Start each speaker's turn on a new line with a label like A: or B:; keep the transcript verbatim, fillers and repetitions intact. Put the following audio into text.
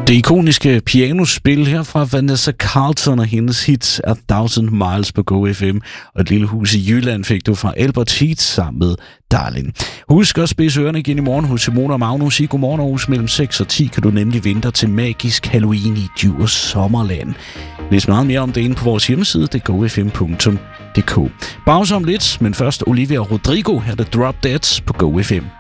A: Det ikoniske pianospil her fra Vanessa Carlton og hendes hit A Thousand Miles på Go F M. Og et lille hus i Jylland fik du fra Albert Heat sammen med Darling. Husk at spidse ørerne igen i morgen hos Simone og Magnus. I Godmorgen Aarhus mellem seks og ti kan du nemlig vinde til magisk Halloween i Djurs Sommerland. Læs meget mere om det inde på vores hjemmeside, det er go f m punktum d k. Pause om lidt, men først Olivia Rodrigo her, der Drop Dead på Go F M.